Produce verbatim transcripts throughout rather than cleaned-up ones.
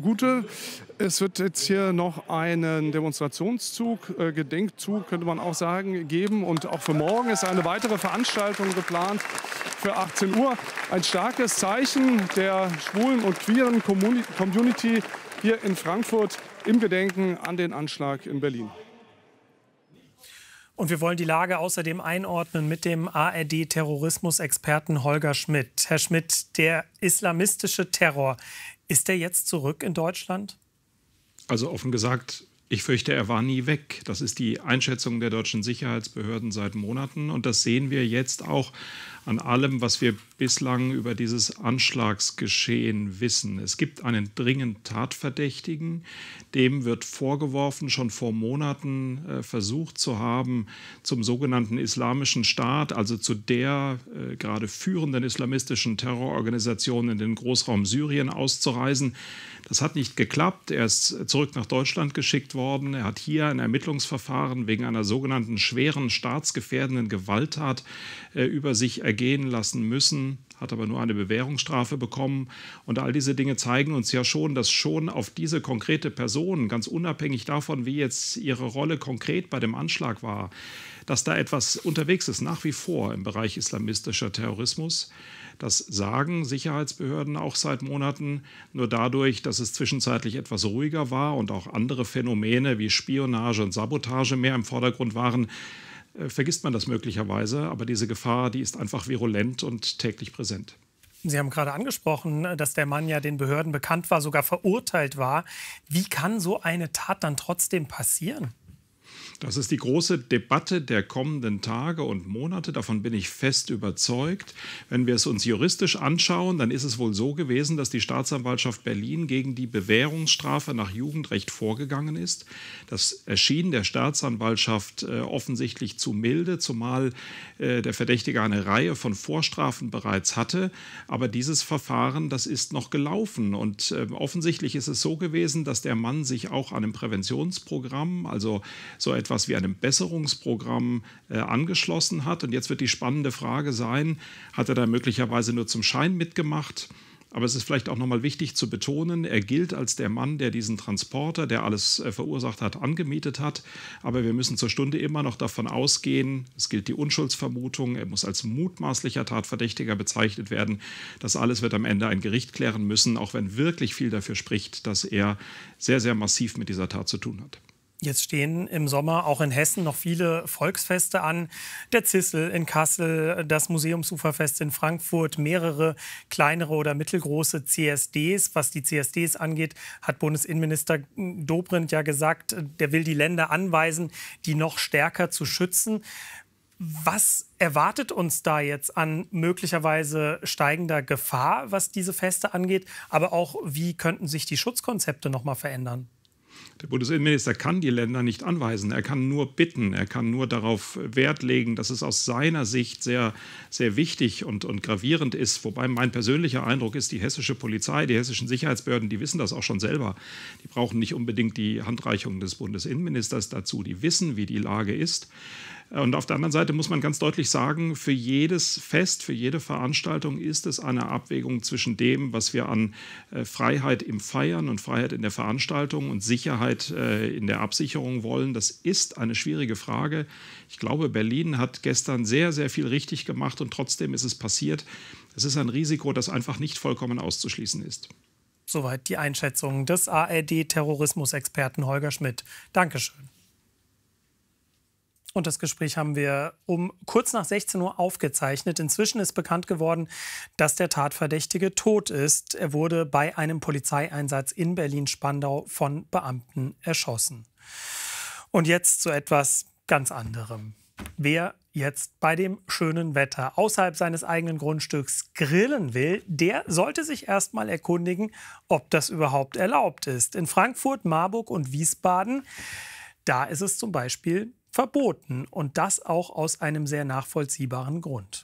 zugute. Es wird jetzt hier noch einen Demonstrationszug, äh, Gedenkzug, könnte man auch sagen, geben. Und auch für morgen ist eine weitere Veranstaltung geplant für achtzehn Uhr. Ein starkes Zeichen der schwulen und queeren Community hier in Frankfurt im Gedenken an den Anschlag in Berlin. Und wir wollen die Lage außerdem einordnen mit dem A R D-Terrorismusexperten Holger Schmidt. Herr Schmidt, der islamistische Terror, ist der jetzt zurück in Deutschland? Also offen gesagt, ich fürchte, er war nie weg. Das ist die Einschätzung der deutschen Sicherheitsbehörden seit Monaten. Und das sehen wir jetzt auch an allem, was wir bislang über dieses Anschlagsgeschehen wissen. Es gibt einen dringend Tatverdächtigen. Dem wird vorgeworfen, schon vor Monaten äh, versucht zu haben, zum sogenannten Islamischen Staat, also zu der äh, gerade führenden islamistischen Terrororganisation in den Großraum Syrien auszureisen. Das hat nicht geklappt. Er ist zurück nach Deutschland geschickt worden. Er hat hier ein Ermittlungsverfahren wegen einer sogenannten schweren staatsgefährdenden Gewalttat äh, über sich ergehen lassen müssen, hat aber nur eine Bewährungsstrafe bekommen. Und all diese Dinge zeigen uns ja schon, dass schon auf diese konkrete Person, ganz unabhängig davon, wie jetzt ihre Rolle konkret bei dem Anschlag war, dass da etwas unterwegs ist, nach wie vor im Bereich islamistischer Terrorismus. Das sagen Sicherheitsbehörden auch seit Monaten. Nur dadurch, dass es zwischenzeitlich etwas ruhiger war und auch andere Phänomene wie Spionage und Sabotage mehr im Vordergrund waren, äh, vergisst man das möglicherweise. Aber diese Gefahr, die ist einfach virulent und täglich präsent. Sie haben gerade angesprochen, dass der Mann ja den Behörden bekannt war, sogar verurteilt war. Wie kann so eine Tat dann trotzdem passieren? Das ist die große Debatte der kommenden Tage und Monate. Davon bin ich fest überzeugt. Wenn wir es uns juristisch anschauen, dann ist es wohl so gewesen, dass die Staatsanwaltschaft Berlin gegen die Bewährungsstrafe nach Jugendrecht vorgegangen ist. Das erschien der Staatsanwaltschaft äh, offensichtlich zu milde, zumal äh, der Verdächtige eine Reihe von Vorstrafen bereits hatte. Aber dieses Verfahren, das ist noch gelaufen. Und äh, offensichtlich ist es so gewesen, dass der Mann sich auch an einem Präventionsprogramm, also so etwas etwas wie einem Besserungsprogramm äh, angeschlossen hat. Und jetzt wird die spannende Frage sein, hat er da möglicherweise nur zum Schein mitgemacht? Aber es ist vielleicht auch nochmal wichtig zu betonen, er gilt als der Mann, der diesen Transporter, der alles äh, verursacht hat, angemietet hat. Aber wir müssen zur Stunde immer noch davon ausgehen, es gilt die Unschuldsvermutung, er muss als mutmaßlicher Tatverdächtiger bezeichnet werden. Das alles wird am Ende ein Gericht klären müssen, auch wenn wirklich viel dafür spricht, dass er sehr, sehr massiv mit dieser Tat zu tun hat. Jetzt stehen im Sommer auch in Hessen noch viele Volksfeste an. Der Zissel in Kassel, das Museumsuferfest in Frankfurt, mehrere kleinere oder mittelgroße C S Ds. Was die C S Ds angeht, hat Bundesinnenminister Dobrindt ja gesagt, der will die Länder anweisen, die noch stärker zu schützen. Was erwartet uns da jetzt an möglicherweise steigender Gefahr, was diese Feste angeht? Aber auch, wie könnten sich die Schutzkonzepte noch mal verändern? Der Bundesinnenminister kann die Länder nicht anweisen. Er kann nur bitten. Er kann nur darauf Wert legen, dass es aus seiner Sicht sehr, sehr wichtig und, und gravierend ist. Wobei mein persönlicher Eindruck ist, die hessische Polizei, die hessischen Sicherheitsbehörden, die wissen das auch schon selber. Die brauchen nicht unbedingt die Handreichung des Bundesinnenministers dazu. Die wissen, wie die Lage ist. Und auf der anderen Seite muss man ganz deutlich sagen, für jedes Fest, für jede Veranstaltung ist es eine Abwägung zwischen dem, was wir an äh, Freiheit im Feiern und Freiheit in der Veranstaltung und Sicherheit äh, in der Absicherung wollen. Das ist eine schwierige Frage. Ich glaube, Berlin hat gestern sehr, sehr viel richtig gemacht und trotzdem ist es passiert. Es ist ein Risiko, das einfach nicht vollkommen auszuschließen ist. Soweit die Einschätzung des A R D-Terrorismusexperten Holger Schmidt. Dankeschön. Und das Gespräch haben wir um kurz nach sechzehn Uhr aufgezeichnet. Inzwischen ist bekannt geworden, dass der Tatverdächtige tot ist. Er wurde bei einem Polizeieinsatz in Berlin-Spandau von Beamten erschossen. Und jetzt zu etwas ganz anderem. Wer jetzt bei dem schönen Wetter außerhalb seines eigenen Grundstücks grillen will, der sollte sich erst mal erkundigen, ob das überhaupt erlaubt ist. In Frankfurt, Marburg und Wiesbaden, da ist es zum Beispiel verboten. Und das auch aus einem sehr nachvollziehbaren Grund.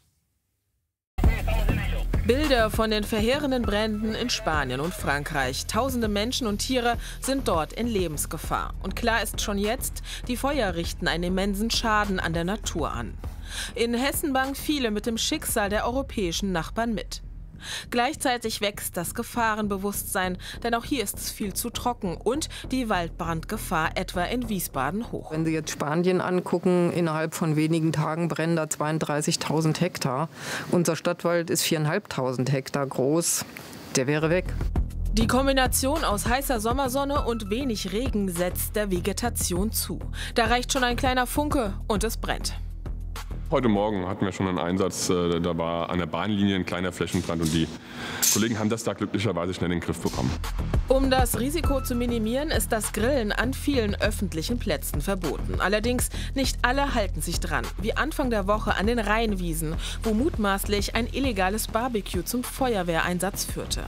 Bilder von den verheerenden Bränden in Spanien und Frankreich. Tausende Menschen und Tiere sind dort in Lebensgefahr. Und klar ist schon jetzt, die Feuer richten einen immensen Schaden an der Natur an. In Hessen bangen viele mit dem Schicksal der europäischen Nachbarn mit. Gleichzeitig wächst das Gefahrenbewusstsein, denn auch hier ist es viel zu trocken und die Waldbrandgefahr etwa in Wiesbaden hoch. Wenn Sie jetzt Spanien angucken, innerhalb von wenigen Tagen brennen da zweiunddreißigtausend Hektar. Unser Stadtwald ist viertausendfünfhundert Hektar groß. Der wäre weg. Die Kombination aus heißer Sommersonne und wenig Regen setzt der Vegetation zu. Da reicht schon ein kleiner Funke und es brennt. Heute Morgen hatten wir schon einen Einsatz, da war an der Bahnlinie ein kleiner Flächenbrand und die Kollegen haben das da glücklicherweise schnell in den Griff bekommen. Um das Risiko zu minimieren, ist das Grillen an vielen öffentlichen Plätzen verboten. Allerdings nicht alle halten sich dran, wie Anfang der Woche an den Rheinwiesen, wo mutmaßlich ein illegales Barbecue zum Feuerwehreinsatz führte.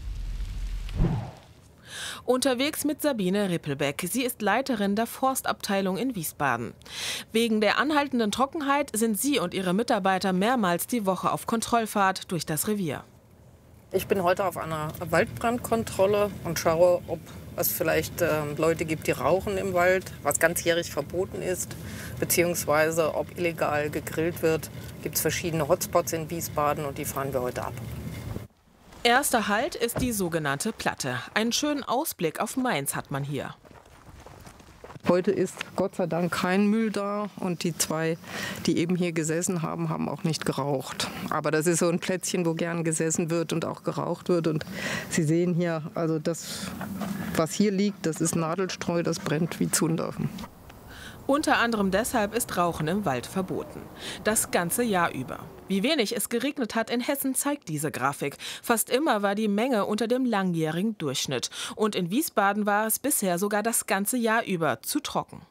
Unterwegs mit Sabine Rippelbeck. Sie ist Leiterin der Forstabteilung in Wiesbaden. Wegen der anhaltenden Trockenheit sind sie und ihre Mitarbeiter mehrmals die Woche auf Kontrollfahrt durch das Revier. Ich bin heute auf einer Waldbrandkontrolle und schaue, ob es vielleicht äh, Leute gibt, die rauchen im Wald, was ganzjährig verboten ist, beziehungsweise ob illegal gegrillt wird. Gibt es verschiedene Hotspots in Wiesbaden und die fahren wir heute ab. Erster Halt ist die sogenannte Platte. Einen schönen Ausblick auf Mainz hat man hier. Heute ist Gott sei Dank kein Müll da und die zwei, die eben hier gesessen haben, haben auch nicht geraucht. Aber das ist so ein Plätzchen, wo gern gesessen wird und auch geraucht wird. Und Sie sehen hier, also das, was hier liegt, das ist Nadelstreu, das brennt wie Zunder. Unter anderem deshalb ist Rauchen im Wald verboten. Das ganze Jahr über. Wie wenig es geregnet hat in Hessen, zeigt diese Grafik. Fast immer war die Menge unter dem langjährigen Durchschnitt. Und in Wiesbaden war es bisher sogar das ganze Jahr über zu trocken.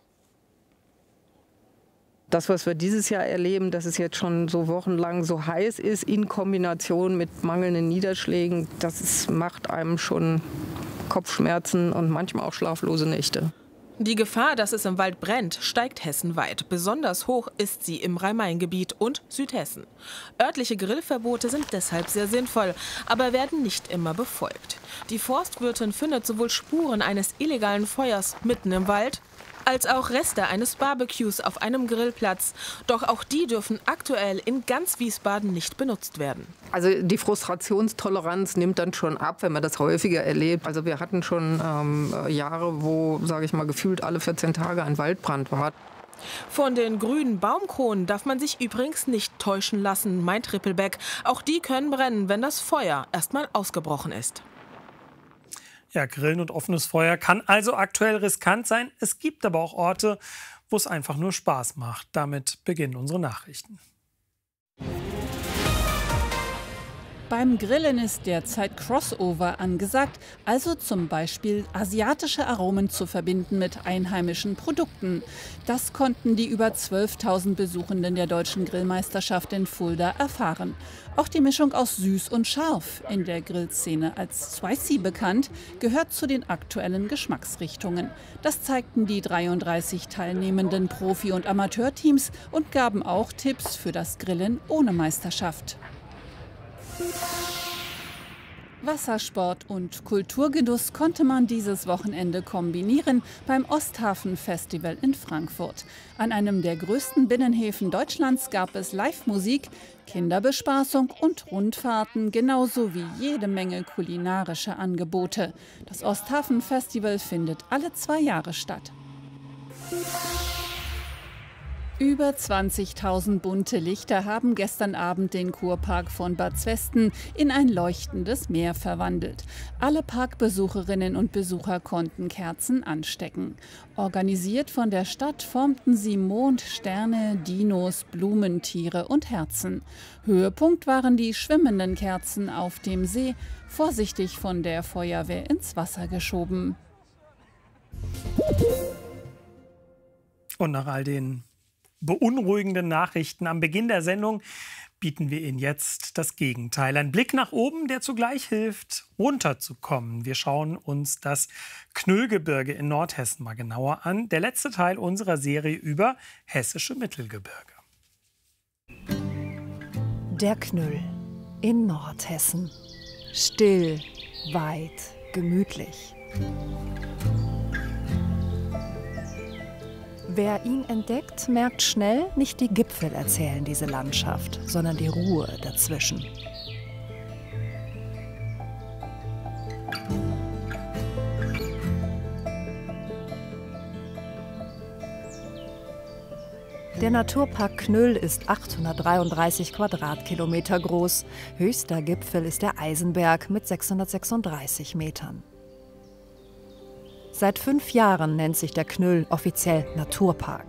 Das, was wir dieses Jahr erleben, dass es jetzt schon so wochenlang so heiß ist, in Kombination mit mangelnden Niederschlägen, das ist, macht einem schon Kopfschmerzen und manchmal auch schlaflose Nächte. Die Gefahr, dass es im Wald brennt, steigt hessenweit. Besonders hoch ist sie im Rhein-Main-Gebiet und Südhessen. Örtliche Grillverbote sind deshalb sehr sinnvoll, aber werden nicht immer befolgt. Die Forstwirtin findet sowohl Spuren eines illegalen Feuers mitten im Wald, als auch Reste eines Barbecues auf einem Grillplatz. Doch auch die dürfen aktuell in ganz Wiesbaden nicht benutzt werden. Also die Frustrationstoleranz nimmt dann schon ab, wenn man das häufiger erlebt. Also wir hatten schon ähm, Jahre, wo, sage ich mal, gefühlt alle vierzehn Tage ein Waldbrand war. Von den grünen Baumkronen darf man sich übrigens nicht täuschen lassen, meint Rippelbeck. Auch die können brennen, wenn das Feuer erst mal ausgebrochen ist. Ja, Grillen und offenes Feuer kann also aktuell riskant sein. Es gibt aber auch Orte, wo es einfach nur Spaß macht. Damit beginnen unsere Nachrichten. Beim Grillen ist derzeit Crossover angesagt, also zum Beispiel asiatische Aromen zu verbinden mit einheimischen Produkten. Das konnten die über zwölftausend Besuchenden der Deutschen Grillmeisterschaft in Fulda erfahren. Auch die Mischung aus süß und scharf, in der Grillszene als Spicy bekannt, gehört zu den aktuellen Geschmacksrichtungen. Das zeigten die dreiunddreißig teilnehmenden Profi- und Amateurteams und gaben auch Tipps für das Grillen ohne Meisterschaft. Wassersport und Kulturgenuss konnte man dieses Wochenende kombinieren beim Osthafen-Festival in Frankfurt. An einem der größten Binnenhäfen Deutschlands gab es Live-Musik, Kinderbespaßung und Rundfahrten, genauso wie jede Menge kulinarische Angebote. Das Osthafen-Festival findet alle zwei Jahre statt. Über zwanzigtausend bunte Lichter haben gestern Abend den Kurpark von Bad Zwesten in ein leuchtendes Meer verwandelt. Alle Parkbesucherinnen und Besucher konnten Kerzen anstecken. Organisiert von der Stadt formten sie Mond, Sterne, Dinos, Blumentiere und Herzen. Höhepunkt waren die schwimmenden Kerzen auf dem See, vorsichtig von der Feuerwehr ins Wasser geschoben. Und nach all den beunruhigenden Nachrichten am Beginn der Sendung bieten wir Ihnen jetzt das Gegenteil. Ein Blick nach oben, der zugleich hilft, runterzukommen. Wir schauen uns das Knüllgebirge in Nordhessen mal genauer an. Der letzte Teil unserer Serie über hessische Mittelgebirge. Der Knüll in Nordhessen. Still, weit, gemütlich. Wer ihn entdeckt, merkt schnell, nicht die Gipfel erzählen diese Landschaft, sondern die Ruhe dazwischen. Der Naturpark Knüll ist achthundertdreiunddreißig Quadratkilometer groß. Höchster Gipfel ist der Eisenberg mit sechshundertsechsunddreißig Metern. Seit fünf Jahren nennt sich der Knüll offiziell Naturpark.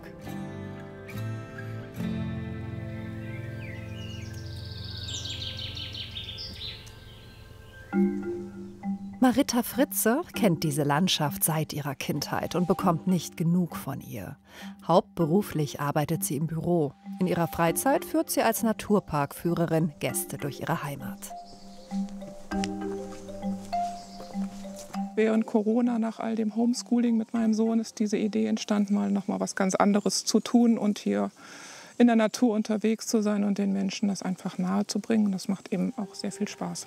Marita Fritze kennt diese Landschaft seit ihrer Kindheit und bekommt nicht genug von ihr. Hauptberuflich arbeitet sie im Büro. In ihrer Freizeit führt sie als Naturparkführerin Gäste durch ihre Heimat. Während Corona, nach all dem Homeschooling mit meinem Sohn, ist diese Idee entstanden, mal noch mal was ganz anderes zu tun und hier in der Natur unterwegs zu sein und den Menschen das einfach nahe zu bringen. Das macht eben auch sehr viel Spaß.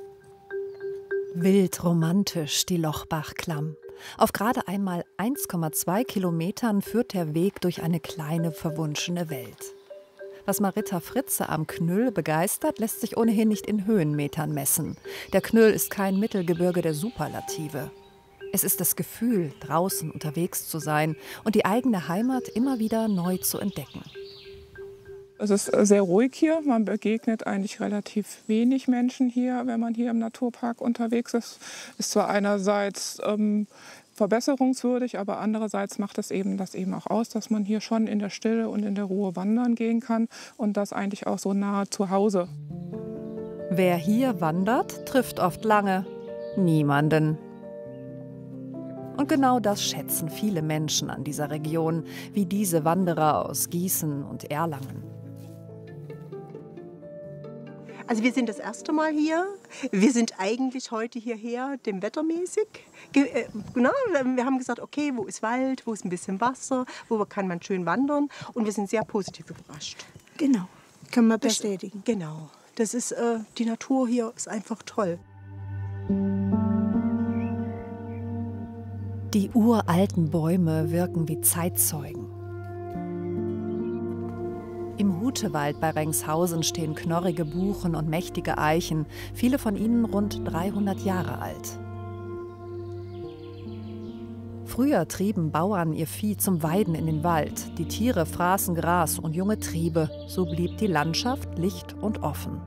Wild romantisch die Lochbachklamm. Auf gerade einmal eins Komma zwei Kilometern führt der Weg durch eine kleine, verwunschene Welt. Was Marita Fritze am Knüll begeistert, lässt sich ohnehin nicht in Höhenmetern messen. Der Knüll ist kein Mittelgebirge der Superlative. Es ist das Gefühl, draußen unterwegs zu sein und die eigene Heimat immer wieder neu zu entdecken. Es ist sehr ruhig hier. Man begegnet eigentlich relativ wenig Menschen hier, wenn man hier im Naturpark unterwegs ist. Ist zwar einerseits ähm, verbesserungswürdig, aber andererseits macht es eben das eben auch aus, dass man hier schon in der Stille und in der Ruhe wandern gehen kann und das eigentlich auch so nahe zu Hause. Wer hier wandert, trifft oft lange niemanden. Und genau das schätzen viele Menschen an dieser Region, wie diese Wanderer aus Gießen und Erlangen. Also wir sind das erste Mal hier. Wir sind eigentlich heute hierher, dem wettermäßig. Äh, genau, wir haben gesagt, okay, wo ist Wald, wo ist ein bisschen Wasser, wo kann man schön wandern. Und wir sind sehr positiv überrascht. Genau, kann man bestätigen. Das, genau, das ist, äh, die Natur hier ist einfach toll. Die uralten Bäume wirken wie Zeitzeugen. Im Hutewald bei Rengshausen stehen knorrige Buchen und mächtige Eichen, viele von ihnen rund dreihundert Jahre alt. Früher trieben Bauern ihr Vieh zum Weiden in den Wald. Die Tiere fraßen Gras und junge Triebe. So blieb die Landschaft licht und offen.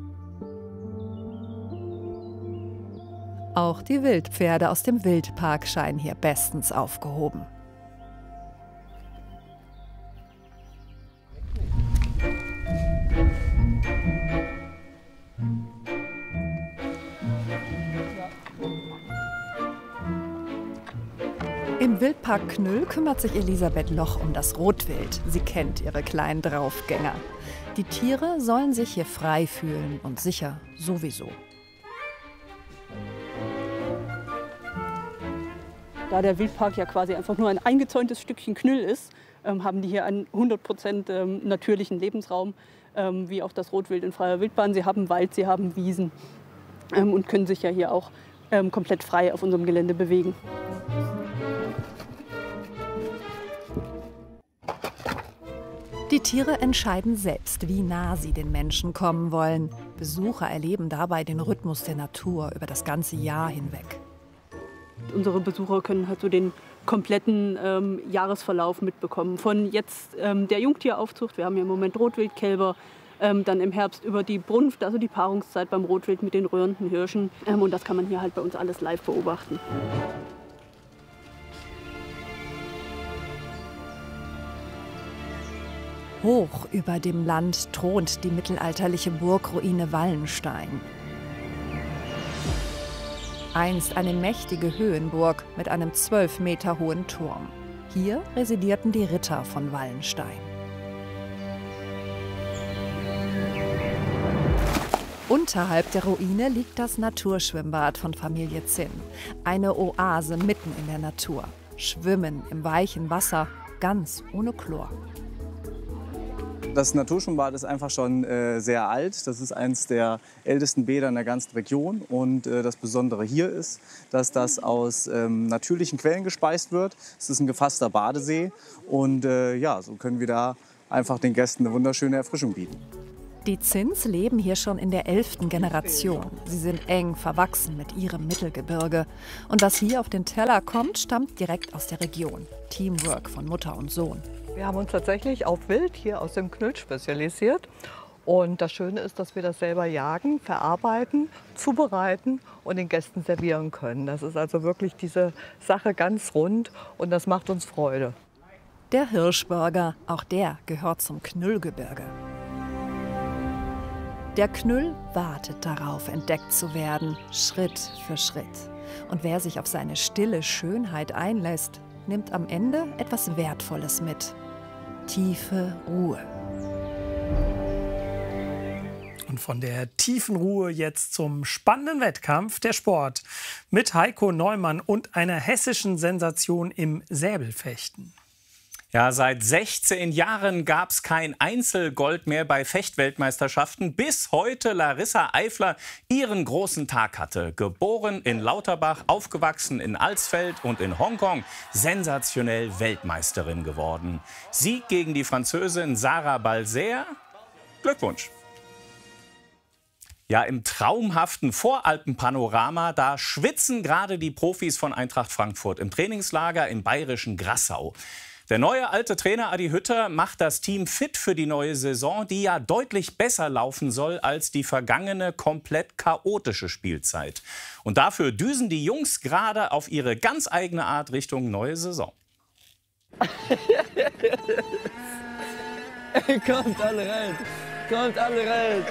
Auch die Wildpferde aus dem Wildpark scheinen hier bestens aufgehoben. Im Wildpark Knüll kümmert sich Elisabeth Loch um das Rotwild. Sie kennt ihre kleinen Draufgänger. Die Tiere sollen sich hier frei fühlen und sicher sowieso. Da der Wildpark ja quasi einfach nur ein eingezäuntes Stückchen Knüll ist, ähm, haben die hier einen hundert Prozent ähm, natürlichen Lebensraum, ähm, wie auch das Rotwild in freier Wildbahn. Sie haben Wald, sie haben Wiesen ähm, und können sich ja hier auch ähm, komplett frei auf unserem Gelände bewegen. Die Tiere entscheiden selbst, wie nah sie den Menschen kommen wollen. Besucher erleben dabei den Rhythmus der Natur über das ganze Jahr hinweg. Unsere Besucher können halt so den kompletten ähm, Jahresverlauf mitbekommen. Von jetzt ähm, der Jungtieraufzucht, wir haben hier im Moment Rotwildkälber, ähm, dann im Herbst über die Brunft, also die Paarungszeit beim Rotwild mit den röhrenden Hirschen. Ähm, und das kann man hier halt bei uns alles live beobachten. Hoch über dem Land thront die mittelalterliche Burgruine Wallenstein. Einst eine mächtige Höhenburg mit einem zwölf Meter hohen Turm. Hier residierten die Ritter von Wallenstein. Unterhalb der Ruine liegt das Naturschwimmbad von Familie Zinn. Eine Oase mitten in der Natur. Schwimmen im weichen Wasser, ganz ohne Chlor. Das Naturschwimmbad ist einfach schon äh, sehr alt. Das ist eines der ältesten Bäder in der ganzen Region. Und äh, das Besondere hier ist, dass das aus ähm, natürlichen Quellen gespeist wird. Es ist ein gefasster Badesee. Und äh, ja, so können wir da einfach den Gästen eine wunderschöne Erfrischung bieten. Die Zins leben hier schon in der elften Generation. Sie sind eng verwachsen mit ihrem Mittelgebirge. Und was hier auf den Teller kommt, stammt direkt aus der Region. Teamwork von Mutter und Sohn. Wir haben uns tatsächlich auf Wild hier aus dem Knüll spezialisiert. Und das Schöne ist, dass wir das selber jagen, verarbeiten, zubereiten und den Gästen servieren können. Das ist also wirklich diese Sache ganz rund und das macht uns Freude. Der Hirschburger, auch der gehört zum Knüllgebirge. Der Knüll wartet darauf, entdeckt zu werden, Schritt für Schritt. Und wer sich auf seine stille Schönheit einlässt, nimmt am Ende etwas Wertvolles mit. Tiefe Ruhe. Und von der tiefen Ruhe jetzt zum spannenden Wettkampf, der Sport, mit Heiko Neumann und einer hessischen Sensation im Säbelfechten. Ja, seit sechzehn Jahren gab es kein Einzelgold mehr bei Fechtweltmeisterschaften, bis heute Larissa Eifler ihren großen Tag hatte. Geboren in Lauterbach, aufgewachsen in Alsfeld und in Hongkong, sensationell Weltmeisterin geworden. Sieg gegen die Französin Sarah Balser. Glückwunsch! Ja, im traumhaften Voralpenpanorama, da schwitzen gerade die Profis von Eintracht Frankfurt im Trainingslager im bayerischen Grassau. Der neue alte Trainer Adi Hütter macht das Team fit für die neue Saison, die ja deutlich besser laufen soll als die vergangene komplett chaotische Spielzeit. Und dafür düsen die Jungs gerade auf ihre ganz eigene Art Richtung neue Saison. Kommt alle rein! Kommt alle rein!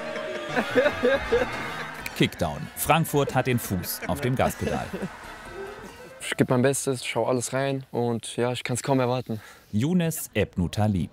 Kickdown. Frankfurt hat den Fuß auf dem Gaspedal. Ich gebe mein Bestes, schaue alles rein und ja, ich kann es kaum erwarten. Younes Ebnutalib.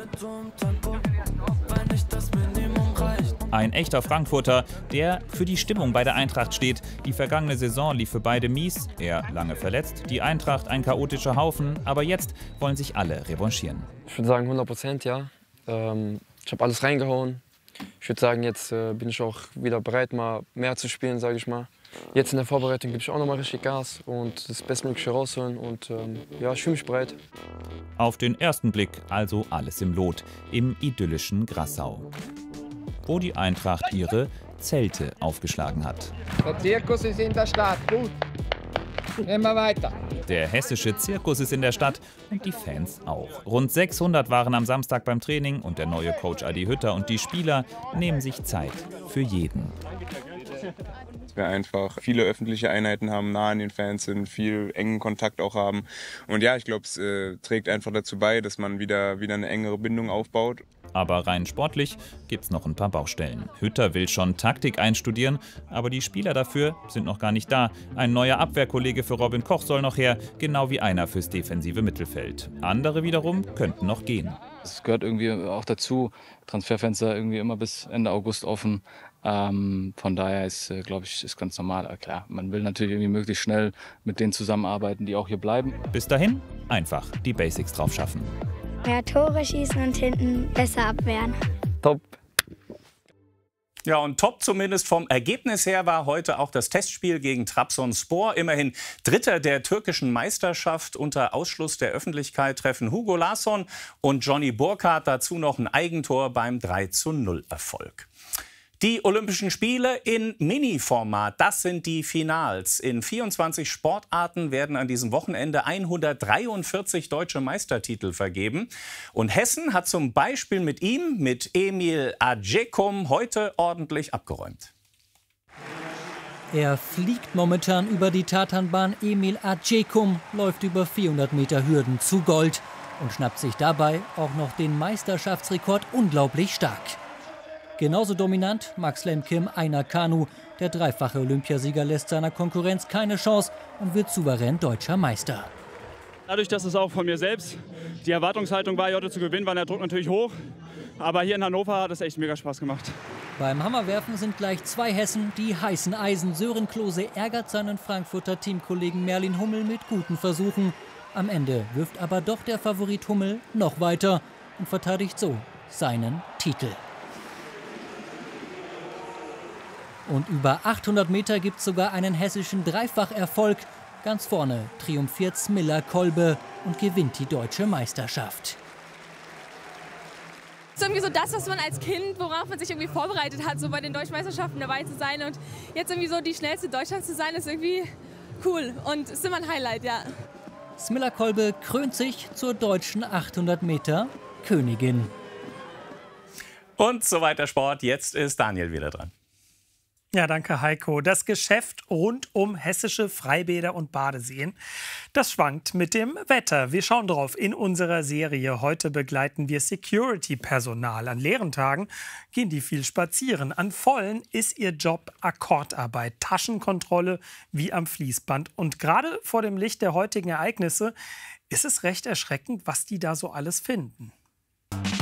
Ein echter Frankfurter, der für die Stimmung bei der Eintracht steht. Die vergangene Saison lief für beide mies, er lange verletzt, die Eintracht ein chaotischer Haufen. Aber jetzt wollen sich alle revanchieren. Ich würde sagen hundert Prozent, ja. Ähm, ich habe alles reingehauen. Ich würde sagen, jetzt äh, bin ich auch wieder bereit, mal mehr zu spielen, sage ich mal. Jetzt in der Vorbereitung gebe ich auch noch mal richtig Gas und das Bestmögliche rausholen. Und ähm, ja, ich fühle mich bereit. Auf den ersten Blick also alles im Lot, im idyllischen Grassau, wo die Eintracht ihre Zelte aufgeschlagen hat. Der Zirkus ist in der Stadt, gut. Gehen wir weiter. Der hessische Zirkus ist in der Stadt und die Fans auch. Rund sechshundert waren am Samstag beim Training und der neue Coach Adi Hütter und die Spieler nehmen sich Zeit für jeden. Dass wir einfach viele öffentliche Einheiten haben, nah an den Fans sind, viel engen Kontakt auch haben. Und ja, ich glaube, es äh, trägt einfach dazu bei, dass man wieder, wieder eine engere Bindung aufbaut. Aber rein sportlich gibt's noch ein paar Baustellen. Hütter will schon Taktik einstudieren, aber die Spieler dafür sind noch gar nicht da. Ein neuer Abwehrkollege für Robin Koch soll noch her, genau wie einer fürs defensive Mittelfeld. Andere wiederum könnten noch gehen. Es gehört irgendwie auch dazu, Transferfenster irgendwie immer bis Ende August offen. Ähm, von daher ist, äh, glaube ich, ist ganz normal. Aber klar, man will natürlich irgendwie möglichst schnell mit denen zusammenarbeiten, die auch hier bleiben. Bis dahin einfach die Basics drauf schaffen. Mehr Tore schießen und hinten besser abwehren. Top. Ja, und top zumindest vom Ergebnis her war heute auch das Testspiel gegen Trabzonspor. Immerhin Dritter der türkischen Meisterschaft. Unter Ausschluss der Öffentlichkeit treffen Hugo Larsson und Johnny Burkhardt dazu noch ein Eigentor beim drei zu null Erfolg. Die Olympischen Spiele in Mini-Format, das sind die Finals. In vierundzwanzig Sportarten werden an diesem Wochenende hundertdreiundvierzig deutsche Meistertitel vergeben. Und Hessen hat zum Beispiel mit ihm, mit Emil Adjekum, heute ordentlich abgeräumt. Er fliegt momentan über die Tatanbahn. Emil Adjekum läuft über vierhundert Meter Hürden zu Gold und schnappt sich dabei auch noch den Meisterschaftsrekord unglaublich stark. Genauso dominant Max Lemke im Einer-Kanu. Der dreifache Olympiasieger lässt seiner Konkurrenz keine Chance und wird souverän deutscher Meister. Dadurch, dass es auch von mir selbst die Erwartungshaltung war, heute zu gewinnen, war der Druck natürlich hoch. Aber hier in Hannover hat es echt mega Spaß gemacht. Beim Hammerwerfen sind gleich zwei Hessen die heißen Eisen. Sören Klose ärgert seinen Frankfurter Teamkollegen Merlin Hummel mit guten Versuchen. Am Ende wirft aber doch der Favorit Hummel noch weiter und verteidigt so seinen Titel. Und über achthundert Meter gibt es sogar einen hessischen Dreifacherfolg. Ganz vorne triumphiert Smilla Kolbe und gewinnt die deutsche Meisterschaft. Das ist irgendwie so das, was man als Kind, worauf man sich irgendwie vorbereitet hat, so bei den Deutschen Meisterschaften dabei zu sein. Und jetzt irgendwie so die schnellste Deutschlands zu sein, ist irgendwie cool und ist immer ein Highlight, ja. Smilla Kolbe krönt sich zur deutschen achthundert Meter Königin. Und so weiter Sport. Jetzt ist Daniel wieder dran. Ja, danke Heiko. Das Geschäft rund um hessische Freibäder und Badeseen, das schwankt mit dem Wetter. Wir schauen drauf in unserer Serie. Heute begleiten wir Security-Personal. An leeren Tagen gehen die viel spazieren. An vollen ist ihr Job Akkordarbeit, Taschenkontrolle wie am Fließband. Und gerade vor dem Licht der heutigen Ereignisse ist es recht erschreckend, was die da so alles finden.